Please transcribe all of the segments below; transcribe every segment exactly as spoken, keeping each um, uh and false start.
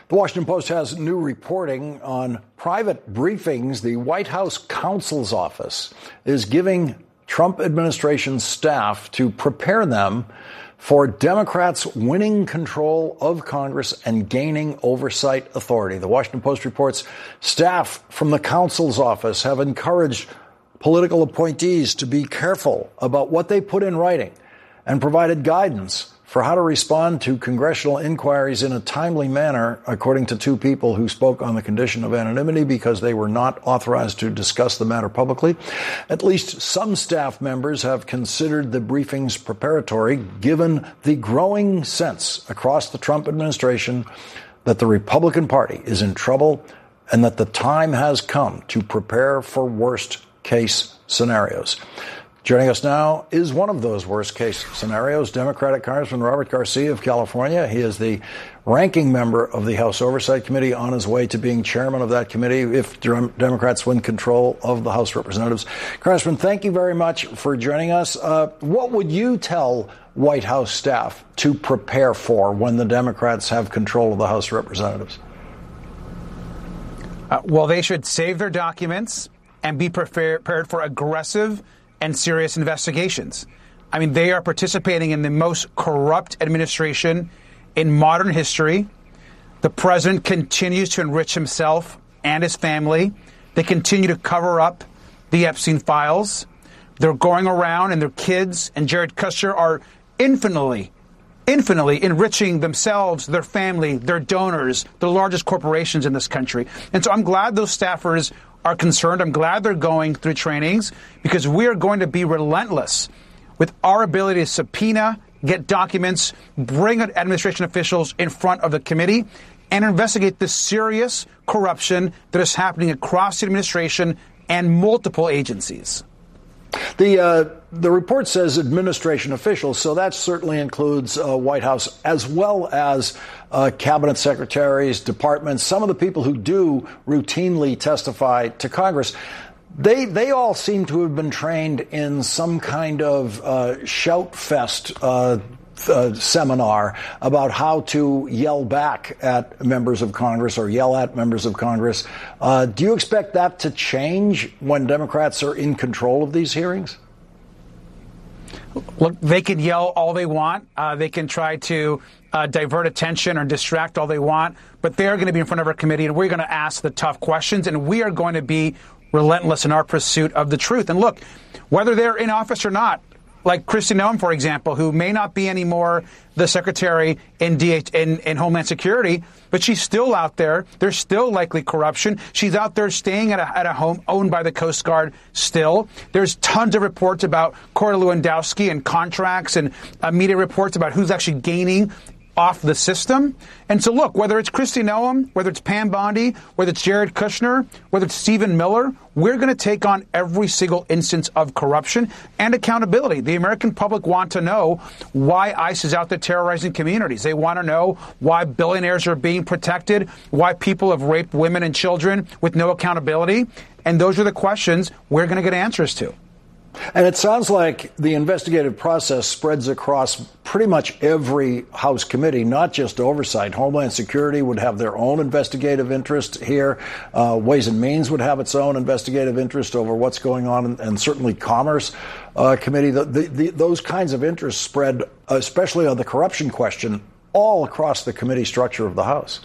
The Washington Post has new reporting on private briefings. The White House counsel's office is giving Trump administration staff to prepare them for Democrats winning control of Congress and gaining oversight authority. The Washington Post reports staff from the counsel's office have encouraged political appointees to be careful about what they put in writing and provided guidance for how to respond to congressional inquiries in a timely manner, according to two people who spoke on the condition of anonymity because they were not authorized to discuss the matter publicly. At least some staff members have considered the briefings preparatory, given the growing sense across the Trump administration that the Republican Party is in trouble and that the time has come to prepare for worst-case scenarios. Joining us now is one of those worst-case scenarios, Democratic Congressman Robert Garcia of California. He is the ranking member of the House Oversight Committee, on his way to being chairman of that committee if Democrats win control of the House of Representatives. Congressman, thank you very much for joining us. Uh, what would you tell White House staff to prepare for when the Democrats have control of the House of Representatives? Uh, well, they should save their documents and be prepared for aggressive and serious investigations. I mean, they are participating in the most corrupt administration in modern history. The president continues to enrich himself and his family. They continue to cover up the Epstein files. They're going around, and their kids and Jared Kushner are infinitely, infinitely enriching themselves, their family, their donors, the largest corporations in this country. And so I'm glad those staffers are concerned. I'm glad they're going through trainings, because we are going to be relentless with our ability to subpoena, get documents, bring administration officials in front of the committee, and investigate the serious corruption that is happening across the administration and multiple agencies. The uh, the report says administration officials, so that certainly includes uh, White House as well as uh, cabinet secretaries, departments, some of the people who do routinely testify to Congress. They they all seem to have been trained in some kind of uh, shout fest uh, uh, seminar about how to yell back at members of Congress or yell at members of Congress. Uh, do you expect that to change when Democrats are in control of these hearings? Look, they can yell all they want. Uh, they can try to uh, divert attention or distract all they want. But they're going to be in front of our committee, and we're going to ask the tough questions, and we are going to be relentless in our pursuit of the truth. And look, whether they're in office or not, like Kristi Noem, for example, who may not be anymore the secretary in, D H, in, in Homeland Security, but she's still out there. There's still likely corruption. She's out there staying at a, at a home owned by the Coast Guard still. There's tons of reports about Corey Lewandowski and contracts, and uh, media reports about who's actually gaining off the system. And so, look, whether it's Kristi Noem, whether it's Pam Bondi, whether it's Jared Kushner, whether it's Stephen Miller, we're going to take on every single instance of corruption and accountability. The American public want to know why ICE is out there terrorizing communities. They want to know why billionaires are being protected, why people have raped women and children with no accountability. And those are the questions we're going to get answers to. And it sounds like the investigative process spreads across pretty much every House committee, not just oversight. Homeland Security would have their own investigative interest here. Uh, Ways and Means would have its own investigative interest over what's going on, and, and certainly Commerce uh, Committee. The, the, the, those kinds of interests spread, especially on the corruption question, all across the committee structure of the House.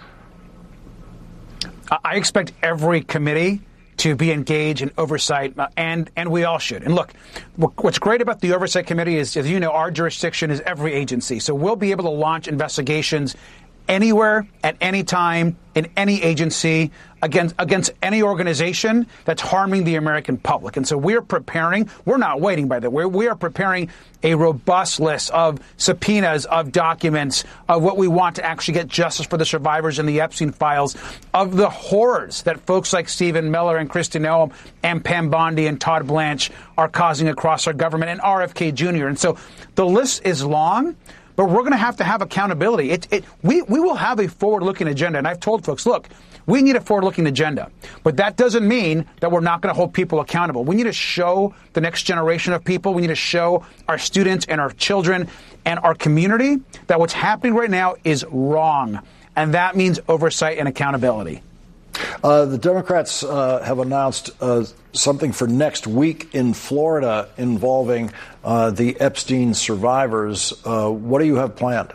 I expect every committee to be engaged in oversight, uh, and and we all should. And look, what's great about the Oversight Committee is, as you know, our jurisdiction is every agency. So we'll be able to launch investigations anywhere, at any time, in any agency, against against any organization that's harming the American public. And so we're preparing, we're not waiting, by the way, we are preparing a robust list of subpoenas, of documents, of what we want to actually get justice for the survivors in the Epstein files, of the horrors that folks like Stephen Miller and Kristi Noem and Pam Bondi and Todd Blanche are causing across our government, and R F K Junior And so the list is long, but we're going to have to have accountability. It, it, we, we will have a forward-looking agenda. And I've told folks, look, we need a forward-looking agenda. But that doesn't mean that we're not going to hold people accountable. We need to show the next generation of people, we need to show our students and our children and our community that what's happening right now is wrong. and that means oversight and accountability. Uh, the Democrats uh, have announced uh, something for next week in Florida involving uh, the Epstein survivors. Uh, what do you have planned?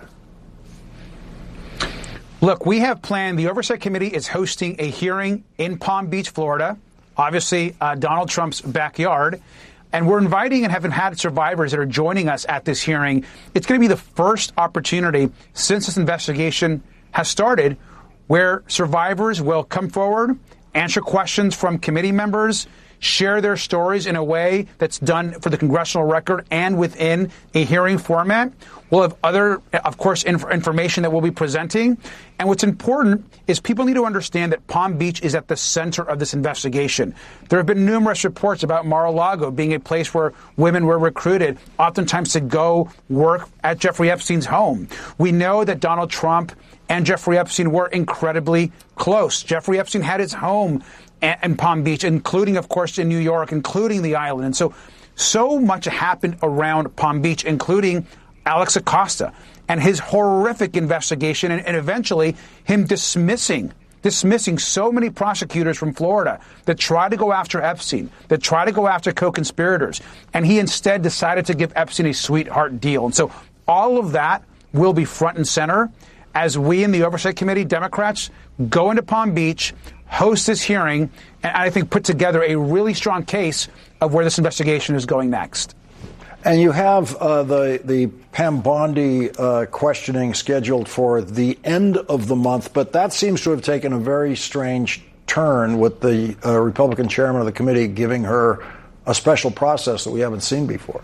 Look, we have planned, the Oversight Committee is hosting a hearing in Palm Beach, Florida, obviously uh, Donald Trump's backyard. And we're inviting and have had survivors that are joining us at this hearing. It's going to be the first opportunity since this investigation has started where survivors will come forward, answer questions from committee members, share their stories in a way that's done for the congressional record and within a hearing format. We'll have other, of course, inf- information that we'll be presenting. And what's important is people need to understand that Palm Beach is at the center of this investigation. There have been numerous reports about Mar-a-Lago being a place where women were recruited, oftentimes to go work at Jeffrey Epstein's home. We know that Donald Trump and Jeffrey Epstein were incredibly close. Jeffrey Epstein had his home in Palm Beach, including, of course, in New York, including the island. And so, so much happened around Palm Beach, including Alex Acosta and his horrific investigation and, and eventually him dismissing, dismissing so many prosecutors from Florida that tried to go after Epstein, that tried to go after co-conspirators. And he instead decided to give Epstein a sweetheart deal. And so all of that will be front and center as we in the Oversight Committee, Democrats, go into Palm Beach, host this hearing, and I think put together a really strong case of where this investigation is going next. And you have uh, the the Pam Bondi uh, questioning scheduled for the end of the month, but that seems to have taken a very strange turn with the uh, Republican chairman of the committee giving her a special process that we haven't seen before.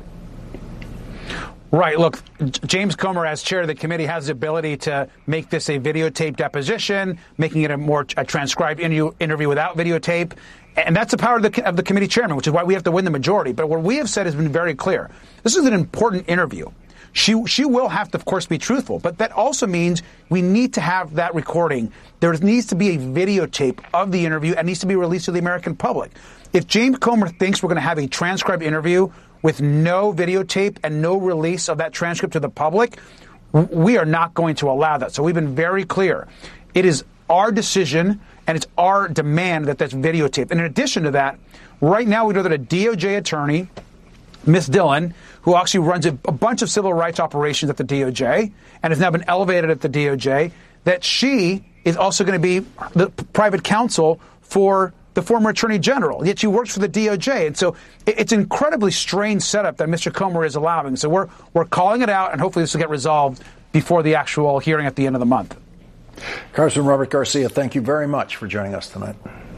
Right. Look, James Comer, as chair of the committee, has the ability to make this a videotape deposition, making it a more a transcribed interview, interview without videotape. And that's the power of the, of the committee chairman, which is why we have to win the majority. But what we have said has been very clear. This is an important interview. She she will have to, of course, be truthful. But that also means we need to have that recording. There needs to be a videotape of the interview and needs to be released to the American public. If James Comer thinks we're going to have a transcribed interview with no videotape and no release of that transcript to the public, we are not going to allow that. So we've been very clear. It is our decision and it's our demand that that's videotaped. And in addition to that, right now we know that a D O J attorney, Miss Dillon, who actually runs a, a bunch of civil rights operations at the D O J and has now been elevated at the D O J, that she is also going to be the private counsel for the former attorney general, yet she works for the D O J. And so it's an incredibly strange setup that Mister Comer is allowing. So we're we're calling it out, and hopefully this will get resolved before the actual hearing at the end of the month. Congressman Robert Garcia, thank you very much for joining us tonight.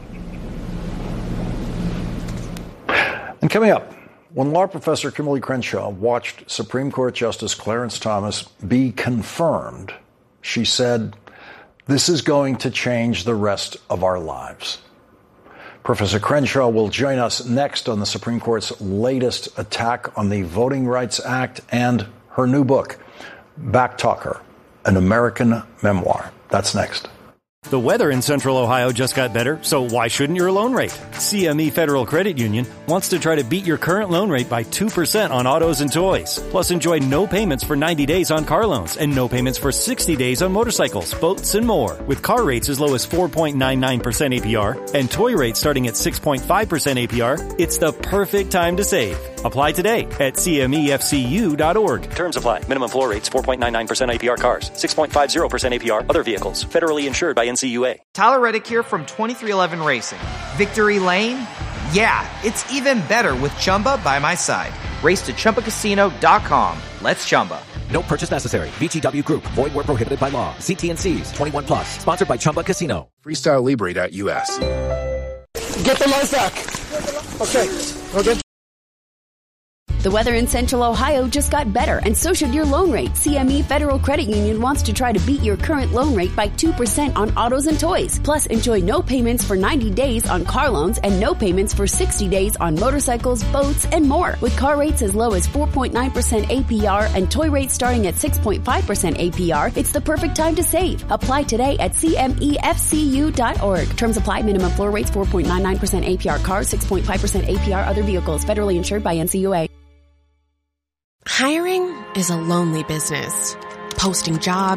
And coming up, when law professor Kimberly Crenshaw watched Supreme Court Justice Clarence Thomas be confirmed, she said, "This is going to change the rest of our lives." Professor Crenshaw will join us next on the Supreme Court's latest attack on the Voting Rights Act and her new book, Backtalker, an American Memoir. That's next. The weather in Central Ohio just got better, so why shouldn't your loan rate? C M E Federal Credit Union wants to try to beat your current loan rate by two percent on autos and toys. Plus, enjoy no payments for ninety days on car loans and no payments for sixty days on motorcycles, boats, and more. With car rates as low as four point nine nine percent A P R and toy rates starting at six point five percent A P R, it's the perfect time to save. Apply today at C M E F C U dot org. Terms apply. Minimum floor rates four point nine nine percent A P R cars, six point five zero percent A P R other vehicles. Federally insured by N C U A. Tyler Reddick here from twenty-three eleven Racing. Victory Lane? Yeah, it's even better with Chumba by my side. Race to Chumba Casino dot com. Let's Chumba. No purchase necessary. V G W Group. Void where prohibited by law. See T and C's. twenty-one plus. Sponsored by Chumba Casino. Freestyle Libre dot U S. Get the lights back. Okay. Okay. The weather in Central Ohio just got better, and so should your loan rate. C M E Federal Credit Union wants to try to beat your current loan rate by two percent on autos and toys. Plus, enjoy no payments for ninety days on car loans and no payments for sixty days on motorcycles, boats, and more. With car rates as low as four point nine percent A P R and toy rates starting at six point five percent A P R, it's the perfect time to save. Apply today at C M E F C U dot org. Terms apply. Minimum floor rates four point nine nine percent A P R cars, six point five percent A P R other vehicles. Federally insured by N C U A. Hiring is a lonely business. Posting jobs,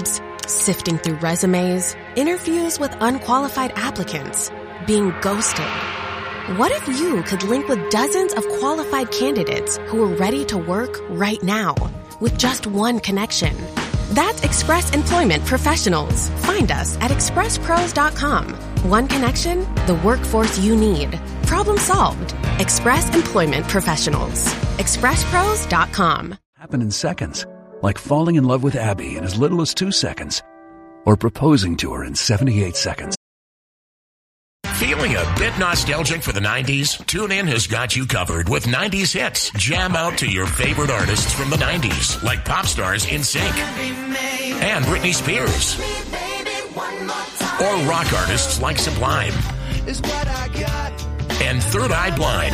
Sifting through resumes, interviews with unqualified applicants, being ghosted. What if you could link with dozens of qualified candidates who are ready to work right now with just one connection? That's Express Employment Professionals. Find us at express pros dot com. One connection, the workforce you need. Problem solved. Express Employment Professionals. express pros dot com. Happen in seconds. Like falling in love with Abby in as little as two seconds. Or proposing to her in seventy-eight seconds. Feeling a bit nostalgic for the nineties? TuneIn has got you covered with nineties hits. Jam out to your favorite artists from the nineties, like pop stars NSYNC and Britney Spears. Or rock artists like Sublime and Third Eye Blind.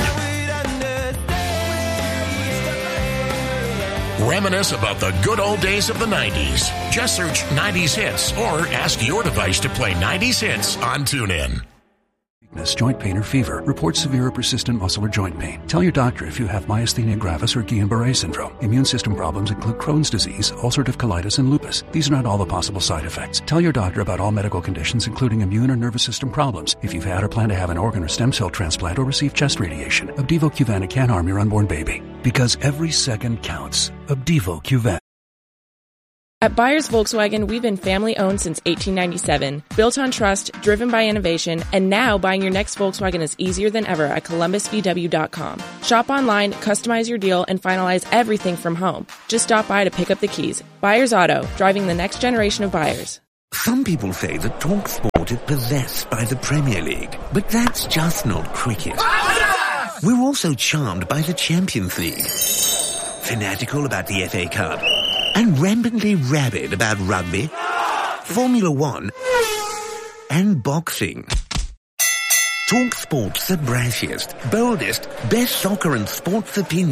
Reminisce about the good old days of the nineties. Just search nineties hits or ask your device to play nineties hits on TuneIn. Joint pain or fever. Report severe or persistent muscle or joint pain. Tell your doctor if you have myasthenia gravis or Guillain-Barré syndrome. Immune system problems include Crohn's disease, ulcerative colitis, and lupus. These are not all the possible side effects. Tell your doctor about all medical conditions, including immune or nervous system problems. If you've had or plan to have an organ or stem cell transplant or receive chest radiation, Opdivo Qvantig can harm your unborn baby. Because every second counts. Opdivo Qvantig. At Buyers Volkswagen, we've been family-owned since eighteen ninety-seven, built on trust, driven by innovation, and now buying your next Volkswagen is easier than ever at columbus v w dot com. Shop online, customize your deal, and finalize everything from home. Just stop by to pick up the keys. Buyers Auto, driving the next generation of buyers. Some people say that TalkSport is possessed by the Premier League, but that's just not cricket. We're also charmed by the Champions League, fanatical about the F A Cup, and rampantly rabid about rugby, Formula One, and boxing. TalkSport's the brashiest, boldest, best soccer and sports opinion